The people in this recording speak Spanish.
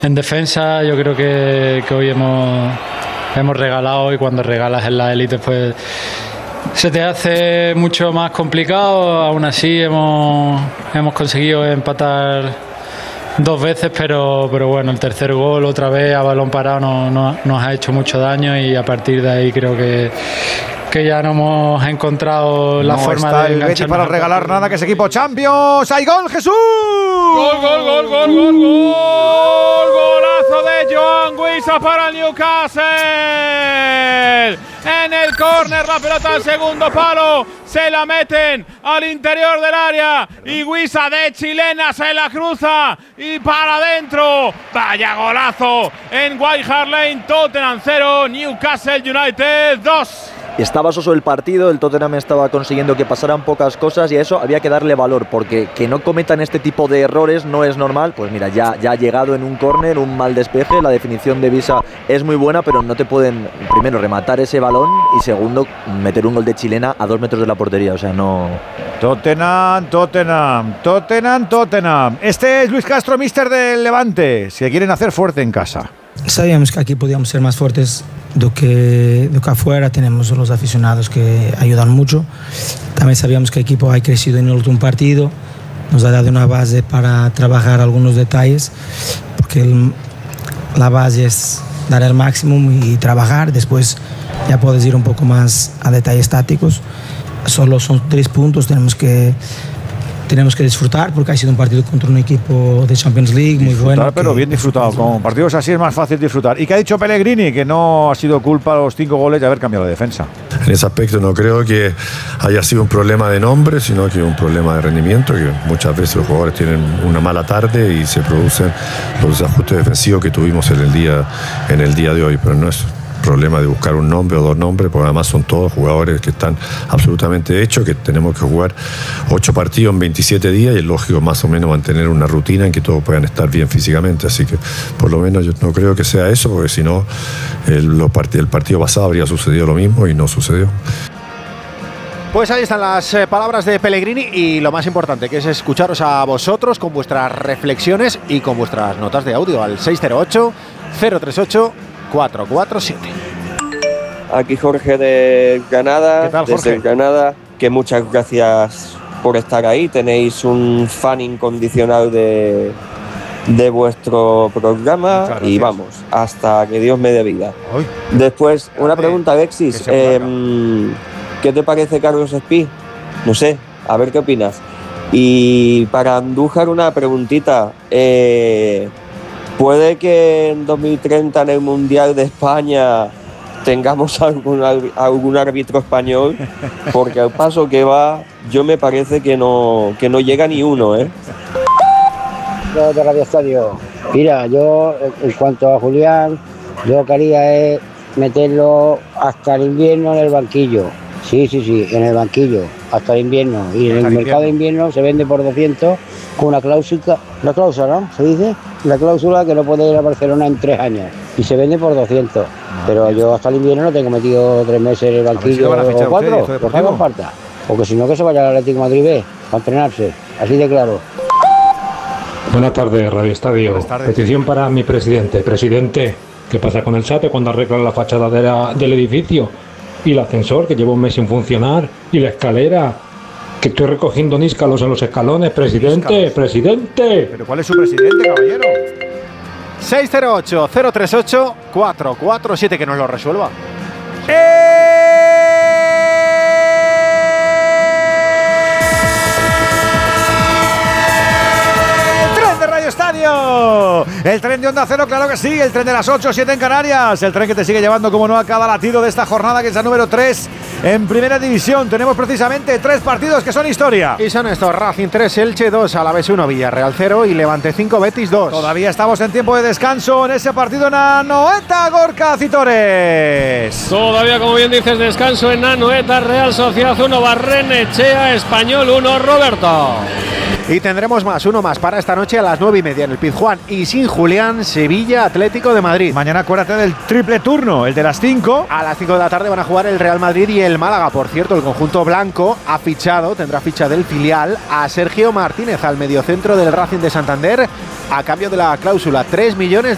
En defensa yo creo que hoy hemos regalado, y cuando regalas en la élite pues se te hace mucho más complicado. Aún así hemos conseguido empatar 2 veces, pero bueno, el tercer gol otra vez a balón parado nos ha hecho mucho daño, y a partir de ahí creo que ya no hemos encontrado la forma de el Betis para regalar nada, que es equipo Champions. ¡Hay gol, Jesús! ¡Gol! ¡Golazo de Joan Wissa para el Newcastle! En el córner, la pelota al segundo palo, se la meten al interior del área y Wissa de chilena se la cruza y para adentro. Vaya golazo en White Hart Lane. Tottenham 0, Newcastle United 2. Estaba soso el partido, el Tottenham estaba consiguiendo que pasaran pocas cosas y a eso había que darle valor, porque que no cometan este tipo de errores no es normal. Pues mira, ya ha llegado en un córner, un mal despeje, la definición de Wissa es muy buena, pero no te pueden, primero, rematar ese balón y segundo, meter un gol de chilena a 2 metros de la portería, o sea, no... Tottenham. Este es Luis Castro, míster del Levante. Se quieren hacer fuerte en casa. Sabíamos que aquí podíamos ser más fuertes do que afuera. Tenemos los aficionados que ayudan mucho. También sabíamos que el equipo ha crecido en el último partido. Nos ha dado una base para trabajar algunos detalles, porque la base es dar el máximo y trabajar. Después ya puedes ir un poco más a detalles tácticos. Solo son 3 puntos, tenemos que disfrutar, porque ha sido un partido contra un equipo de Champions League muy bueno. Pero bien disfrutado, con partidos así es más fácil disfrutar. ¿Y qué ha dicho Pellegrini? Que no ha sido culpa los 5 goles de haber cambiado de defensa. En ese aspecto no creo que haya sido un problema de nombre, sino que un problema de rendimiento, que muchas veces los jugadores tienen una mala tarde y se producen los ajustes defensivos que tuvimos en el día de hoy, pero no es problema de buscar un nombre o 2 nombres, porque además son todos jugadores que están absolutamente hechos, que tenemos que jugar 8 partidos en 27 días y es lógico más o menos mantener una rutina en que todos puedan estar bien físicamente, así que por lo menos yo no creo que sea eso, porque si no el partido pasado habría sucedido lo mismo y no sucedió. Pues ahí están las palabras de Pellegrini y lo más importante, que es escucharos a vosotros con vuestras reflexiones y con vuestras notas de audio al 608-038-447. Aquí Jorge de Granada. ¿Qué tal, Jorge? Desde Granada, que muchas gracias por estar ahí. Tenéis un fan incondicional de vuestro programa y vamos, hasta que Dios me dé vida. Uy. Después, una pregunta, Alexis. ¿Qué te parece Carlos Espí? No sé, a ver qué opinas. Y para Andújar una preguntita. ¿Puede que en 2030 en el Mundial de España tengamos algún árbitro español? Porque al paso que va, yo me parece que no llega ni uno, ¿eh? De Radio Estadio. Mira, yo en cuanto a Julián, yo lo que haría es meterlo hasta el invierno en el banquillo. Sí, en el banquillo, hasta el invierno. Y en el mercado de invierno se vende por 200 con una cláusula, ¿no? ¿Se dice? La cláusula que no puede ir a Barcelona en 3 años. Y se vende por 200. Pero yo hasta el invierno no tengo metido 3 meses en el banquillo o 4, pues hagan falta. Porque si no, que se vaya al Atlético de Madrid B, para entrenarse. Así de claro. Buenas tardes, Radio Estadio. Petición para mi presidente. Presidente, ¿qué pasa con el SAPE cuando arreglan la fachada del edificio? Y el ascensor, que lleva un mes sin funcionar. Y la escalera, que estoy recogiendo níscalos en los escalones. Presidente. ¿Pero cuál es su presidente, caballero? 608-038-447, que nos lo resuelva. Estadio. El tren de Onda Cero, claro que sí. El tren de las 8, 7 en Canarias. El tren que te sigue llevando, como no, a cada latido de esta jornada, que es la número 3 en Primera División. Tenemos precisamente 3 partidos que son historia. Y son estos: Racing 3, Elche 2, Alavés 1, Villarreal 0 y Levante 5, Betis 2. Todavía estamos en tiempo de descanso en ese partido en Anoeta, Gorka Citores. Todavía, como bien dices, descanso en Anoeta. Real Sociedad 1, Barrenechea, Español 1, Roberto. Y tendremos uno más para esta noche a las 9:30 en el Pizjuán y sin Julián, Sevilla Atlético de Madrid. Mañana acuérdate del triple turno, el de las 5. A las 5 de la tarde van a jugar el Real Madrid y el Málaga. Por cierto, el conjunto blanco tendrá ficha del filial a Sergio Martínez, al mediocentro del Racing de Santander, a cambio de la cláusula 3 millones